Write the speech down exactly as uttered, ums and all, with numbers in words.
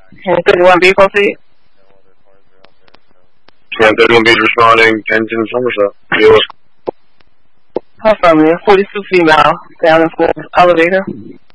And thirty-one B, proceed. ten thirty-one B responding, Kensington, Somerset. Deal. Affirmative. forty-two female, down in fourth elevator.